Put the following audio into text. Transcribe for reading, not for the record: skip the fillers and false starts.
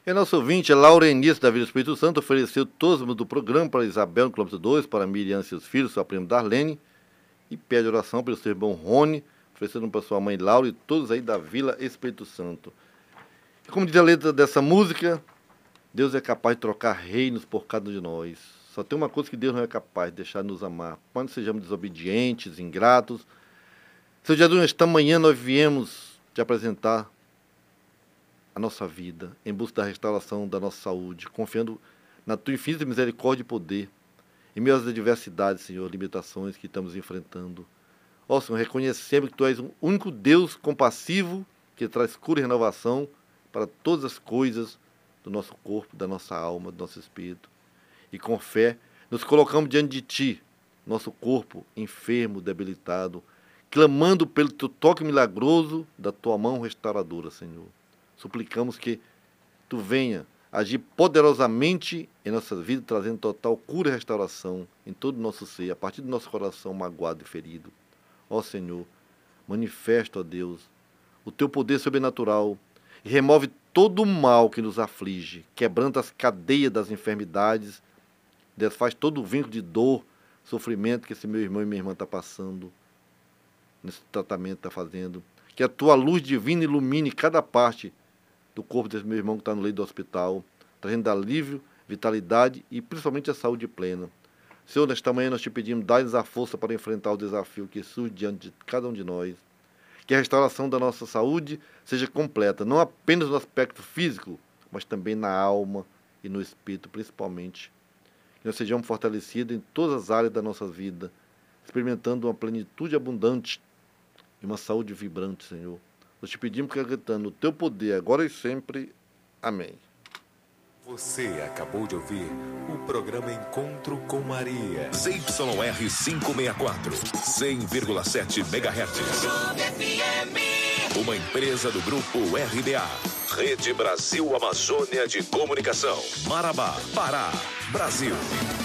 E a nossa ouvinte, a Laurenice da Vila Espírito Santo, ofereceu todos do programa para Isabel, no quilômetro 2, para Miriam e seus filhos, sua prima Darlene, e pede oração pelo seu irmão Rony, oferecendo para sua mãe Laura e todos aí da Vila Espírito Santo. E como diz a letra dessa música, Deus é capaz de trocar reinos por cada um de nós. Só tem uma coisa que Deus não é capaz de deixar de nos amar. Quando sejamos desobedientes, ingratos. Seu Jesus, esta manhã nós viemos te apresentar a nossa vida, em busca da restauração da nossa saúde, confiando na tua infinita misericórdia e poder, em meio às adversidades, Senhor, limitações que estamos enfrentando. Ó Senhor, reconhecemos que tu és o único Deus compassivo que traz cura e renovação para todas as coisas do nosso corpo, da nossa alma, do nosso espírito. E com fé, nos colocamos diante de Ti, nosso corpo enfermo, debilitado, clamando pelo Teu toque milagroso da Tua mão restauradora, Senhor. Suplicamos que Tu venha agir poderosamente em nossas vidas, trazendo total cura e restauração em todo o nosso ser, a partir do nosso coração magoado e ferido. Ó Senhor, manifesta, ó Deus, o Teu poder sobrenatural e remove todo o mal que nos aflige, quebrando as cadeias das enfermidades, desfaz todo o vínculo de dor, sofrimento que esse meu irmão e minha irmã estão passando, nesse tratamento está fazendo. Que a Tua luz divina ilumine cada parte do corpo desse meu irmão que está no leito do hospital, trazendo alívio, vitalidade e principalmente a saúde plena. Senhor, nesta manhã nós te pedimos, dá-nos a força para enfrentar o desafio que surge diante de cada um de nós. Que a restauração da nossa saúde seja completa, não apenas no aspecto físico, mas também na alma e no espírito, principalmente. Que nós sejamos fortalecidos em todas as áreas da nossa vida, experimentando uma plenitude abundante e uma saúde vibrante, Senhor. Nós te pedimos que acreditando no Teu poder, agora e sempre. Amém. Você acabou de ouvir o programa Encontro com Maria. ZYR 564, 100,7 MHz. Uma empresa do Grupo RBA. Rede Brasil Amazônia de Comunicação. Marabá, Pará, Brasil.